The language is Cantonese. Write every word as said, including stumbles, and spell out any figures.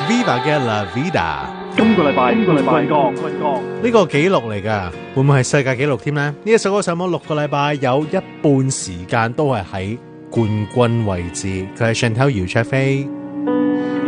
Viva 嘅 La Vida。 今個禮拜，今個禮拜冠軍呢個紀錄嚟㗎，會唔會係世界紀錄添呢？呢一首歌上榜六個禮拜，有一半時間都係喺冠軍位置。佢係 Chantelle 姚焯菲。